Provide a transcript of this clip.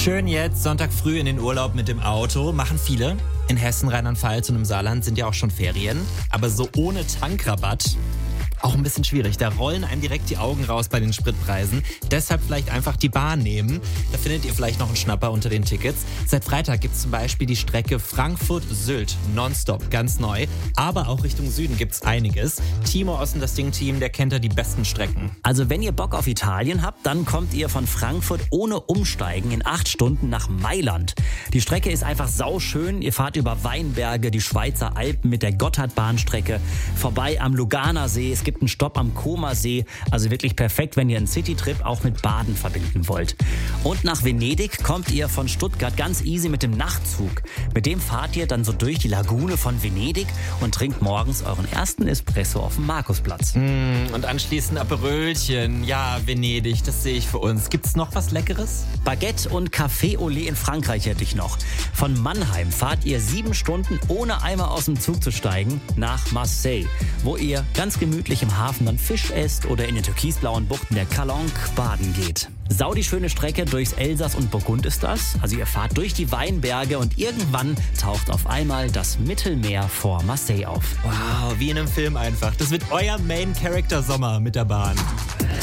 Schön jetzt, Sonntag früh in den Urlaub mit dem Auto. Machen viele. In Hessen, Rheinland-Pfalz und im Saarland sind ja auch schon Ferien. Aber so ohne Tankrabatt auch ein bisschen schwierig. Da rollen einem direkt die Augen raus bei den Spritpreisen. Deshalb vielleicht einfach die Bahn nehmen. Da findet ihr vielleicht noch einen Schnapper unter den Tickets. Seit Freitag gibt es zum Beispiel die Strecke Frankfurt-Sylt nonstop, ganz neu. Aber auch Richtung Süden gibt es einiges. Timo Ossen, das Ding-Team, der kennt da die besten Strecken. Also wenn ihr Bock auf Italien habt, dann kommt ihr von Frankfurt ohne Umsteigen in 8 Stunden nach Mailand. Die Strecke ist einfach sauschön. Ihr fahrt über Weinberge, die Schweizer Alpen mit der Gotthardbahnstrecke, vorbei am Luganersee. Es gibt einen Stopp am Comersee. Also wirklich perfekt, wenn ihr einen Citytrip auch mit Baden verbinden wollt. Und nach Venedig kommt ihr von Stuttgart ganz easy mit dem Nachtzug. Mit dem fahrt ihr dann so durch die Lagune von Venedig und trinkt morgens euren ersten Espresso auf dem Markusplatz. Und anschließend Aperölchen. Ja, Venedig, das sehe ich für uns. Gibt's noch was Leckeres? Baguette und Café au lait in Frankreich hätte ich noch. Von Mannheim fahrt ihr 7 Stunden, ohne einmal aus dem Zug zu steigen, nach Marseille, wo ihr ganz gemütlich im Hafen dann Fisch esst oder in den türkisblauen Buchten der Calanque baden geht. Sau die schöne Strecke durchs Elsass und Burgund ist das. Also ihr fahrt durch die Weinberge und irgendwann taucht auf einmal das Mittelmeer vor Marseille auf. Wow, wie in einem Film einfach. Das wird euer Main-Character Sommer mit der Bahn.